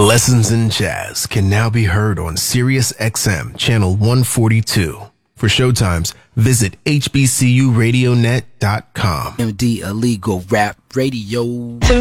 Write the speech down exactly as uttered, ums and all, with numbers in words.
Lessons in Jazz can now be heard on Sirius X M Channel one forty-two. For showtimes, visit H B C U radio net dot com. M D Illegal Rap Radio.